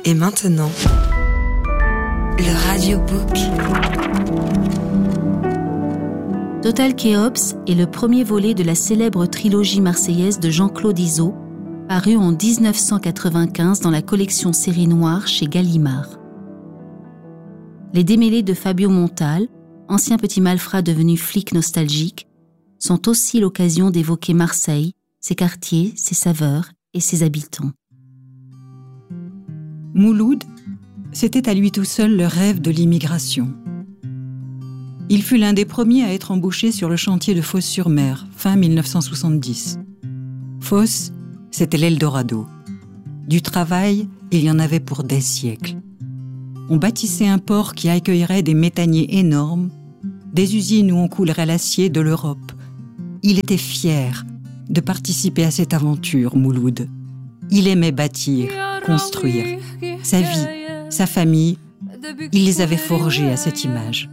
Et maintenant, le radiobook. Total Kéops est le premier volet de la célèbre trilogie marseillaise de Jean-Claude Izzo, paru en 1995 dans la collection Série Noire chez Gallimard. Les démêlés de Fabio Montal, ancien petit malfrat devenu flic nostalgique, sont aussi l'occasion d'évoquer Marseille, ses quartiers, ses saveurs et ses habitants. Mouloud, c'était à lui tout seul le rêve de l'immigration. Il fut l'un des premiers à être embauché sur le chantier de Fos-sur-Mer, fin 1970. Fos, c'était l'Eldorado. Du travail, il y en avait pour des siècles. On bâtissait un port qui accueillerait des méthaniers énormes, des usines où on coulerait l'acier de l'Europe. Il était fier de participer à cette aventure, Mouloud. Il aimait bâtir, construire. Sa vie, sa famille, il les avait forgés à cette image.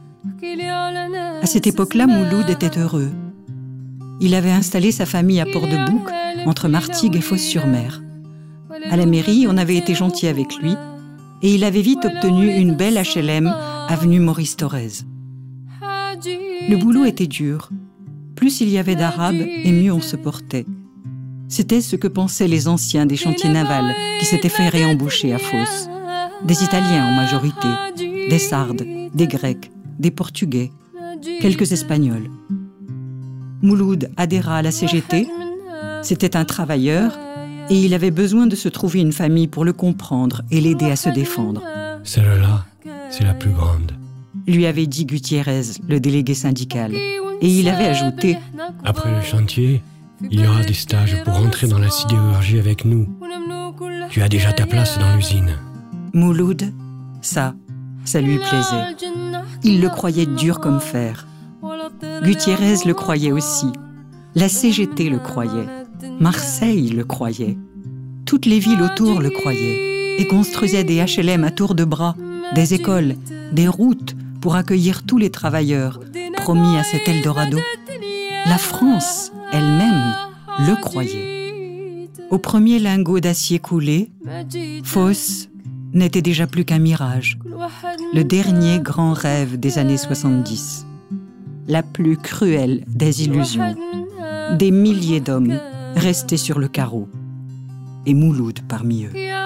À cette époque-là, Mouloud était heureux. Il avait installé sa famille à Port-de-Bouc, entre Martigues et Fos-sur-Mer. À la mairie, on avait été gentil avec lui et il avait vite obtenu une belle HLM, avenue Maurice Thorez. Le boulot était dur. Plus il y avait d'Arabes et mieux on se portait. C'était ce que pensaient les anciens des chantiers navals qui s'étaient fait réembaucher à Fos. Des Italiens en majorité, des Sardes, des Grecs, des Portugais, quelques Espagnols. Mouloud adhéra à la CGT. C'était un travailleur et il avait besoin de se trouver une famille pour le comprendre et l'aider à se défendre. Celle-là, c'est la plus grande, lui avait dit Gutiérrez, le délégué syndical. Et il avait ajouté: après le chantier, il y aura des stages pour entrer dans la sidérurgie avec nous. Tu as déjà ta place dans l'usine. Mouloud, ça lui plaisait. Il le croyait dur comme fer. Gutiérez le croyait aussi. La CGT le croyait. Marseille le croyait. Toutes les villes autour le croyaient et construisaient des HLM à tour de bras, des écoles, des routes pour accueillir tous les travailleurs promis à cet Eldorado. La France elle-même le croyait. Au premier lingot d'acier coulé, Fos n'était déjà plus qu'un mirage, le dernier grand rêve des années 70, la plus cruelle des illusions. Des milliers d'hommes restés sur le carreau, et Mouloud parmi eux.